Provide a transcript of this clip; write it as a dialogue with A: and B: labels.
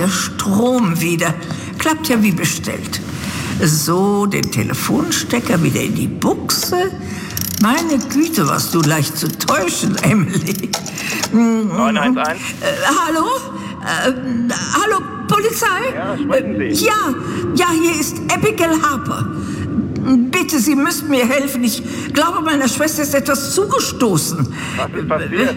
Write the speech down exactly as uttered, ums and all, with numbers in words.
A: der Strom wieder. Klappt ja wie bestellt. So, den Telefonstecker wieder in die Buchse. Meine Güte, warst du leicht zu täuschen, Emily.
B: neun eins eins.
A: Äh, hallo? Äh, hallo, Polizei?
B: Ja, sprechen Sie.
A: Ja, ja, hier ist Abigail Harper. Bitte, Sie müssten mir helfen. Ich glaube, meiner Schwester ist etwas zugestoßen.
B: Was ist passiert?